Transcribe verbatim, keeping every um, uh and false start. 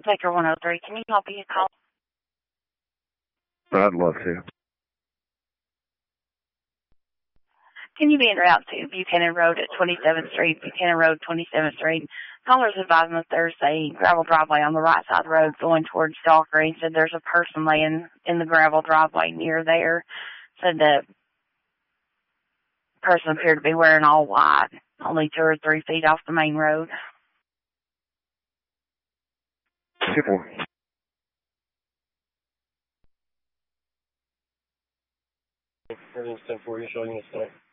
Baker one oh three, can you help me call? I'd love to. Can you be en route to Buchanan Road at twenty-seventh Street, Buchanan Road, twenty-seventh Street? Callers advising that there's a gravel driveway on the right side of the road going towards Stalker. He said there's a person laying in the gravel driveway near there. Said the person appeared to be wearing all white, only two or three feet off the main road. Simple. Everything's ten four, you showing us that.